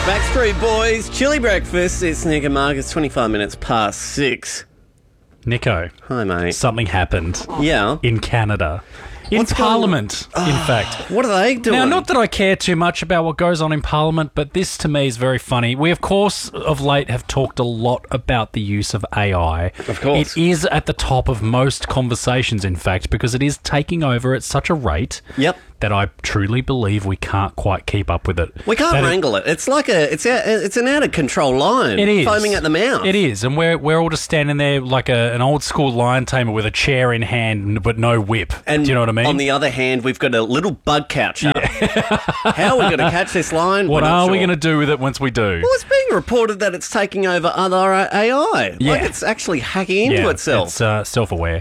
Backstreet Boys, Chili Breakfast. It's Nick and Marcus, 25 minutes past 6. Nico, Hi, mate. something happened Yeah. in Canada. In What's Parliament, in fact. What are they doing? Now, not that I care too much about what goes on in Parliament, but this to me is very funny. We, of course, of late have talked a lot about the use of AI. Of course. It is at the top of most conversations, in fact, because it is taking over at such a rate Yep. that I truly believe we can't quite keep up with it. We can't That wrangle it. It's like it's an out of control lion. It is. Foaming at the mouth. It is, and we're all just standing there like an old school lion tamer with a chair in hand but no whip. And do you know what I mean? On the other hand, we've got a little bug catcher. How are we going to catch this lion? What We're not are we sure. going to do with it once we do? Well, it's being reported that it's taking over other AI. Yeah. Like it's actually hacking into itself. It's self-aware.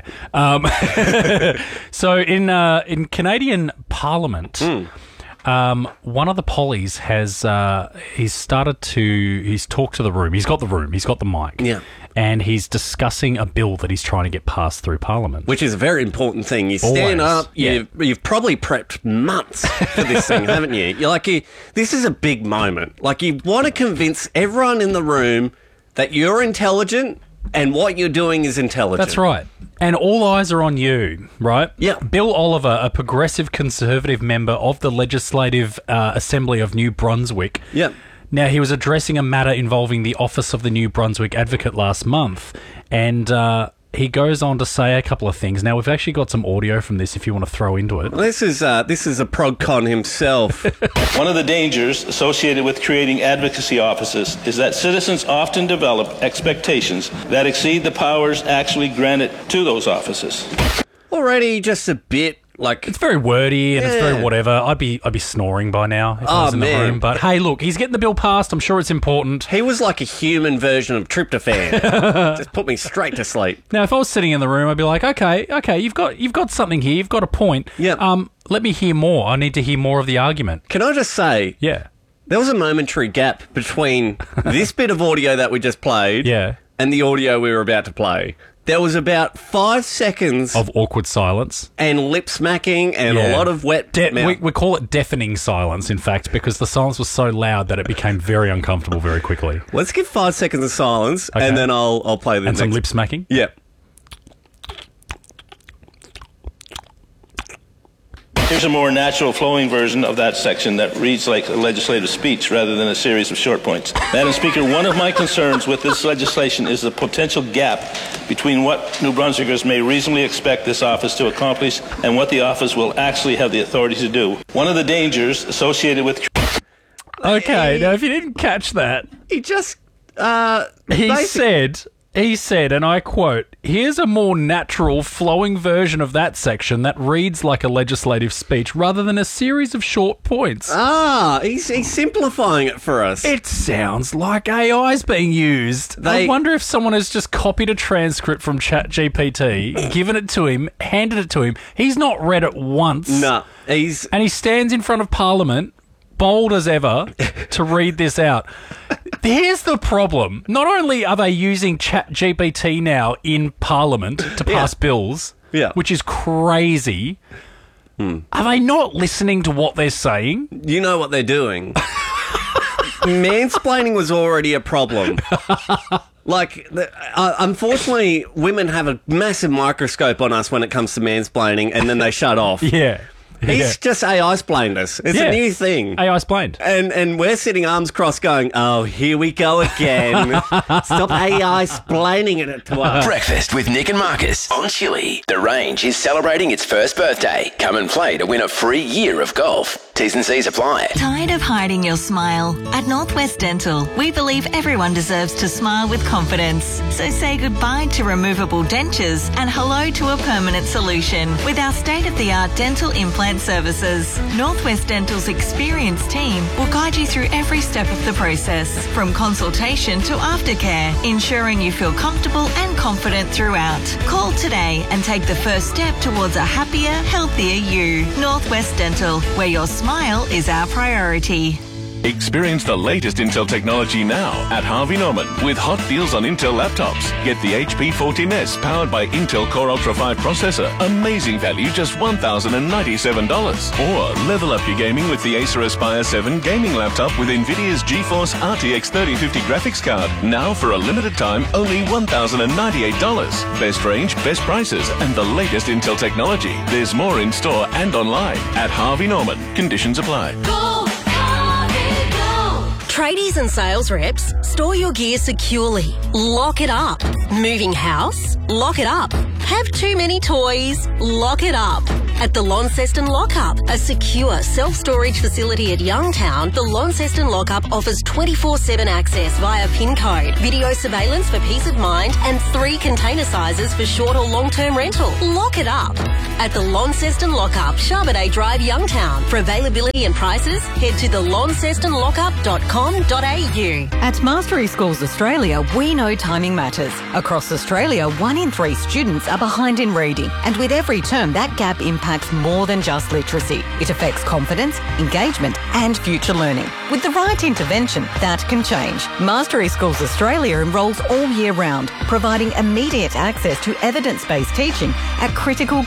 So in Canadian Parliament, one of the pollies has he's talked to the room. He's got the room. He's got the mic. Yeah. And he's discussing a bill that he's trying to get passed through Parliament. Which is a very important thing. You stand Always, up, you've probably prepped months for this thing, haven't you? You're like, this is a big moment. Like, you want to convince everyone in the room that you're intelligent and what you're doing is intelligent. That's right. And all eyes are on you, right? Yeah. Bill Oliver, a progressive conservative member of the Legislative Assembly of New Brunswick. Yep. Now, he was addressing a matter involving the Office of the New Brunswick Advocate last month, and he goes on to say a couple of things. Now, we've actually got some audio from this if you want to throw into it. This is a prog con himself. One of the dangers associated with creating advocacy offices is that citizens often develop expectations that exceed the powers actually granted to those offices. Already just a bit like... It's very wordy and it's Yeah. very whatever. I'd be snoring by now if I was in the man. room. But hey, look, he's getting the bill passed. I'm sure it's important. He was like a human version of tryptophan. Just put me straight to sleep. Now, if I was sitting in the room, I'd be like, okay, you've got something here. You've got a point. Yeah. Let me hear more. I need to hear more of the argument. Can I just say... Yeah. There was a momentary gap between this bit of audio that we just played Yeah. and the audio we were about to play. There was about 5 seconds Of awkward silence. and lip smacking and Yeah. a lot of wet mouth. We call it deafening silence, in fact, because the silence was so loud that it became very uncomfortable very quickly. Let's give 5 seconds of silence Okay. and then I'll play the And next. some lip smacking. Yeah. Here's a more natural flowing version of that section that reads like a legislative speech rather than a series of short points. Madam Speaker, one of my concerns with this legislation is the potential gap between what New Brunswickers may reasonably expect this office to accomplish and what the office will actually have the authority to do. One of the dangers associated with... Okay, now if you didn't catch that, He just... he said, and I quote, "Here's a more natural, flowing version of that section that reads like a legislative speech rather than a series of short points." He's simplifying it for us. It sounds like AI's being used. I wonder if someone has just copied a transcript from ChatGPT, given it to him, handed it to him. He's not read it once. No, And he stands in front of Parliament, bold as ever, to read this out. Here's the problem. Not only are they using ChatGPT now in Parliament to pass bills, which is crazy, are they not listening to what they're saying? You know what they're doing. Mansplaining was already a problem. Like, unfortunately, women have a massive microscope on us when it comes to mansplaining, and then they shut off. Yeah. He's just AI-splained us. It's a new thing. AI-splained. And we're sitting arms crossed going, oh, here we go again. Stop AI-splaining it to us. Breakfast with Nick and Marcus on Chewy. The Range is celebrating its first birthday. Come and play to win a free year of golf. T's and C's apply. Tired of hiding your smile? At Northwest Dental, we believe everyone deserves to smile with confidence. So say goodbye to removable dentures and hello to a permanent solution with our state-of-the-art dental implant services. Northwest Dental's experienced team will guide you through every step of the process, from consultation to aftercare, ensuring you feel comfortable and confident throughout. Call today and take the first step towards a happier, healthier you. Northwest Dental, where your smile is our priority. Experience the latest Intel technology now at Harvey Norman with hot deals on Intel laptops. Get the HP 14S powered by Intel Core Ultra 5 processor. Amazing value, just $1,097. Or level up your gaming with the Acer Aspire 7 gaming laptop with NVIDIA's GeForce RTX 3050 graphics card. Now for a limited time, only $1,098. Best range, best prices, and the latest Intel technology. There's more in store and online at Harvey Norman. Conditions apply. Tradies and sales reps, store your gear securely. Lock it up. Moving house? Lock it up. Have too many toys? Lock it up. At the Launceston Lockup, a secure self-storage facility at Youngtown, the Launceston Lockup offers 24/7 access via PIN code, video surveillance for peace of mind, and 3 container sizes for short or long-term rental. Lock it up. At the Launceston Lockup, Charbonnet Drive, Youngtown. For availability and prices, head to thelauncestonlockup.com.au. At Mastery Schools Australia, we know timing matters. Across Australia, 1 in 3 students are behind in reading, and with every term, that gap impacts more than just literacy. It affects confidence, engagement, and future learning. With the right intervention, that can change. Mastery Schools Australia enrolls all year round, providing immediate access to evidence-based teaching at critical